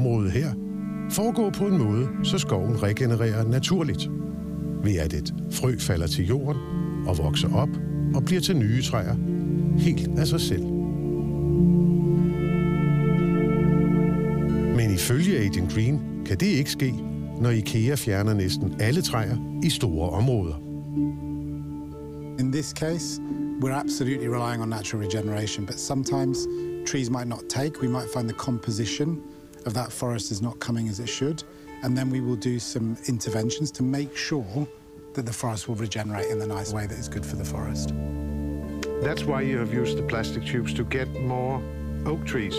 område her foregår på en måde, så skoven regenererer naturligt, ved at et frø falder til jorden og vokser op og bliver til nye træer helt af sig selv. Men ifølge Agent Green kan det ikke ske, når IKEA fjerner næsten alle træer i store områder. In this case, we're absolutely relying on natural regeneration, but sometimes trees might not take. We might find the composition of that forest is not coming as it should, and then we will do some interventions to make sure that the forest will regenerate in the nice way that is good for the forest. That's why you have used the plastic tubes to get more oak trees.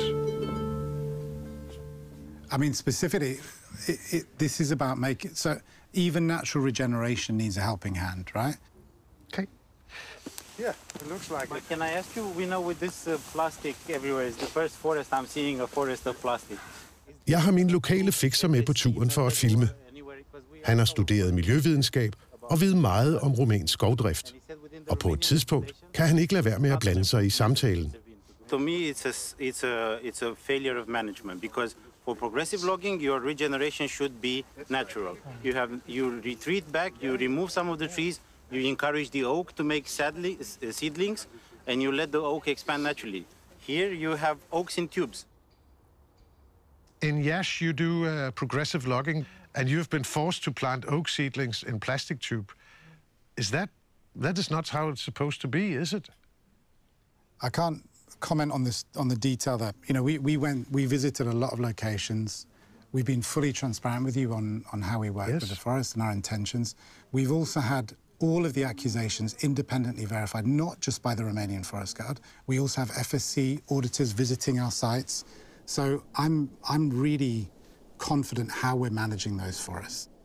I mean, specifically, this is about making... So even natural regeneration needs a helping hand, right? Okay. Yeah, it looks like But it. can I ask you, we know with this plastic everywhere, is the first forest I'm seeing a forest of plastic. Jeg har min lokale fikser med på turen for at filme. Han har studeret miljøvidenskab og ved meget om rumænsk skovdrift. Og på et tidspunkt kan han ikke lade være med at blande sig i samtalen. To me, it's a failure of management because for progressive logging, your regeneration should be natural. You retreat back, you remove some of the trees, you encourage the oak to make seedlings, and you let the oak expand naturally. Here you have oaks in tubes. In Yash, you do progressive logging, and you've been forced to plant oak seedlings in plastic tube. That is not how it's supposed to be, is it? I can't comment on the detail there. You know, we visited a lot of locations. We've been fully transparent with you on how we work with the forest and our intentions. We've also had all of the accusations independently verified, not just by the Romanian Forest Guard. We also have FSC auditors visiting our sites. So I'm really confident how we're managing those forests.